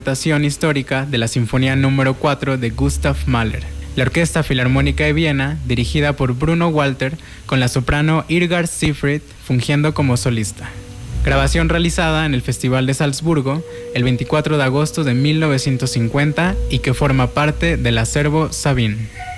Interpretación histórica de la Sinfonía número 4 de Gustav Mahler. La Orquesta Filarmónica de Viena, dirigida por Bruno Walter, con la soprano Irgard Sigfrid fungiendo como solista. Grabación realizada en el Festival de Salzburgo el 24 de agosto de 1950 y que forma parte del acervo Sabine.